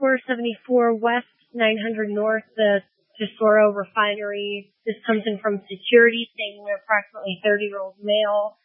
474 West, 900 North, the Tesoro Refinery. This comes in from security, saying an approximately 30-year-old male